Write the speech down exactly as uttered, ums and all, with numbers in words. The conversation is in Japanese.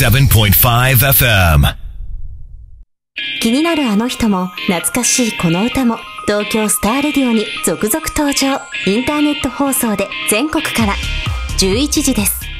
セブンポイントファイブエフエム。 気になるあの人も懐かしいこの歌も東京スターレディオに続々登場。インターネット放送で全国からじゅういちじです。